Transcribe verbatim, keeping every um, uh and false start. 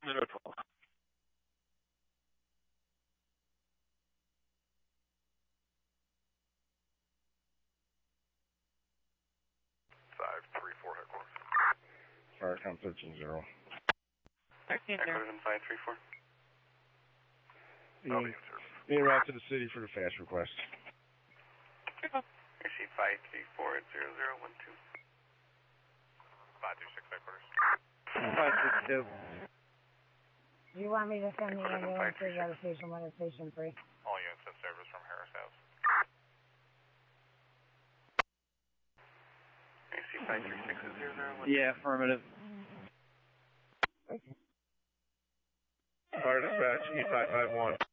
Minute twelve. five three four headquarters. Firecom thirteen zero. thirteen zero. Headquarters in five three four. Being, being route to the city for the fast request. Receive five three four zero zero one two. five two six headquarters. five six two. Do you want me to send the ambulance to the other station one at station three? All units have service from Harris House. Receive five three six zero zero one two. Yeah, affirmative. Fire dispatch, E five five one.